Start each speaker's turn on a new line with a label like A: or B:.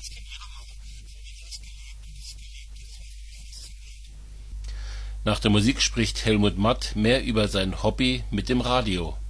A: Nach der Musik spricht Helmut Matt mehr über sein Hobby mit dem Radio